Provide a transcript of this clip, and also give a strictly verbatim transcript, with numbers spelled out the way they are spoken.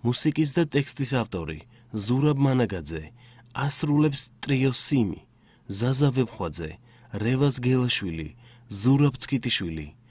მუსიკის და ტექსტის ავტორი ზურაბ მანაგაძე, ასრულებს ტრიო სიმი, ზაზა ვებხვაძე, რევაზ გელაშვილი, ზურაბ ცკიტიშვილი.